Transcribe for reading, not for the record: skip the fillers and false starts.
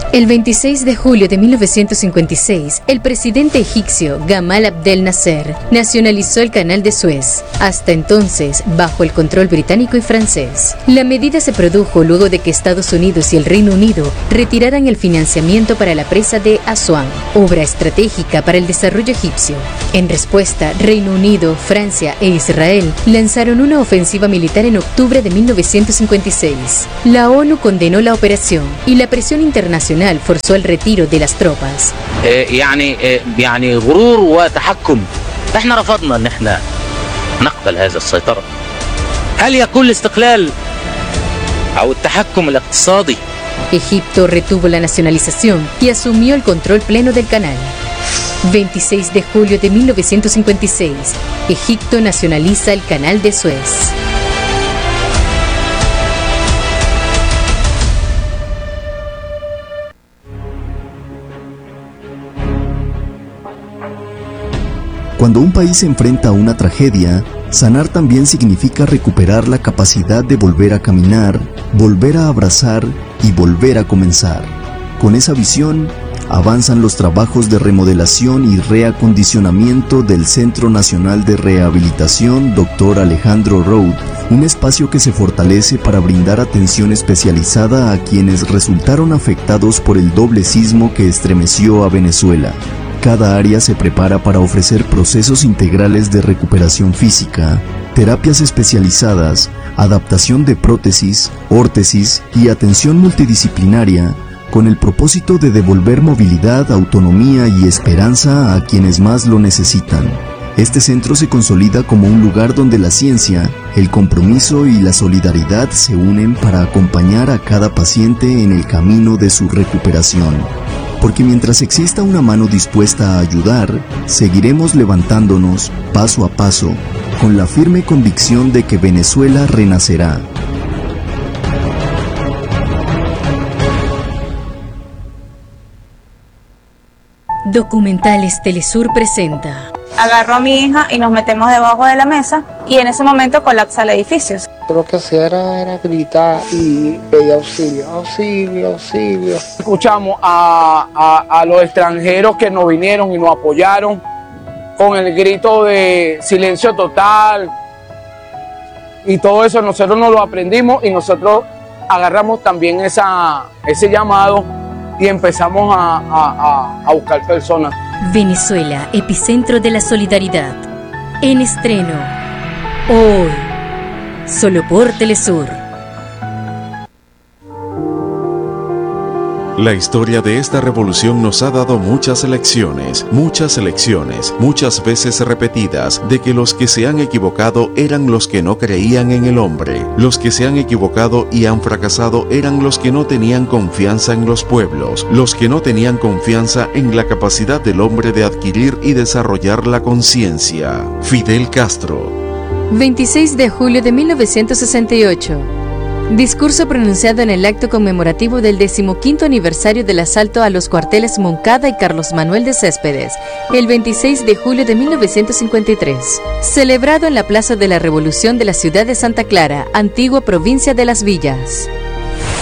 El 26 de julio de 1956, el presidente egipcio Gamal Abdel Nasser nacionalizó el Canal de Suez, hasta entonces bajo el control británico y francés. La medida se produjo luego de que Estados Unidos y el Reino Unido retiraran el financiamiento para la presa de Asuán, obra estratégica para el desarrollo egipcio. En respuesta, Reino Unido, Francia e Israel lanzaron una ofensiva militar en octubre de 1956. La ONU condenó la operación y la presión internacional forzó el retiro de las tropas. يعني غرور وتحكم. احنا رفضنا ان احنا نقبل هذه السيطرة. هل يكون الاستقلال او التحكم الاقتصادي؟ Egipto retuvo la nacionalización y asumió el control pleno del canal. 26 de julio de 1956, Egipto nacionaliza el Canal de Suez. Cuando un país se enfrenta a una tragedia, sanar también significa recuperar la capacidad de volver a caminar, volver a abrazar y volver a comenzar. Con esa visión, avanzan los trabajos de remodelación y reacondicionamiento del Centro Nacional de Rehabilitación Dr. Alejandro Roth, un espacio que se fortalece para brindar atención especializada a quienes resultaron afectados por el doble sismo que estremeció a Venezuela. Cada área se prepara para ofrecer procesos integrales de recuperación física, terapias especializadas, adaptación de prótesis, órtesis y atención multidisciplinaria, con el propósito de devolver movilidad, autonomía y esperanza a quienes más lo necesitan. Este centro se consolida como un lugar donde la ciencia, el compromiso y la solidaridad se unen para acompañar a cada paciente en el camino de su recuperación. Porque mientras exista una mano dispuesta a ayudar, seguiremos levantándonos paso a paso, con la firme convicción de que Venezuela renacerá. Documentales Telesur presenta. Agarro a mi hija y nos metemos debajo de la mesa y en ese momento colapsa el edificio. Lo que hacía era gritar y pedir auxilio, auxilio, auxilio. Escuchamos a los extranjeros que nos vinieron y nos apoyaron con el grito de silencio total y todo eso nosotros nos lo aprendimos y nosotros agarramos también ese llamado y empezamos a buscar personas. Venezuela, epicentro de la solidaridad. En estreno, hoy, solo por Telesur. La historia de esta revolución nos ha dado muchas lecciones, muchas veces repetidas, de que los que se han equivocado eran los que no creían en el hombre. Los que se han equivocado y han fracasado eran los que no tenían confianza en los pueblos, los que no tenían confianza en la capacidad del hombre de adquirir y desarrollar la conciencia. Fidel Castro. 26 de julio de 1968. Discurso pronunciado en el acto conmemorativo del 15º aniversario del asalto a los cuarteles Moncada y Carlos Manuel de Céspedes, el 26 de julio de 1953. Celebrado en la Plaza de la Revolución de la ciudad de Santa Clara, antigua provincia de Las Villas.